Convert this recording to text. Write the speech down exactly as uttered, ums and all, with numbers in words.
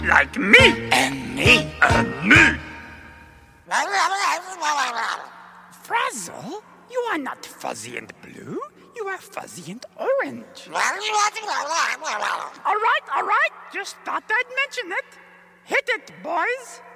Like me. And me. And me. Frazzle, you are not fuzzy and blue. You are fuzzy and orange. All right, all right. Just thought I'd mention it. Hit it, boys.